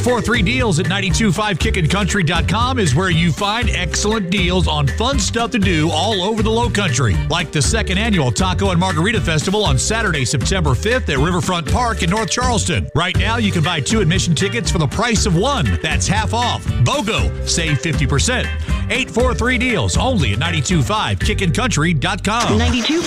843-DEALS at 925kickincountry.com is where you find excellent deals on fun stuff to do all over the Low Country, like the second annual Taco and Margarita Festival on Saturday, September 5th at Riverfront Park in North Charleston. Right now, you can buy 2 admission tickets for the price of 1. That's half off. BOGO, save 50%. 843-DEALS, only at 925kickincountry.com. 92